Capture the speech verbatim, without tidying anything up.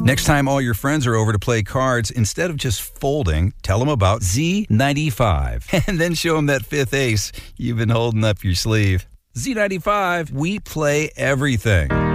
Next time all your friends are over to play cards, instead of just folding, tell them about Z ninety-five. And then show them that fifth ace you've been holding up your sleeve. Z ninety-five, we play everything.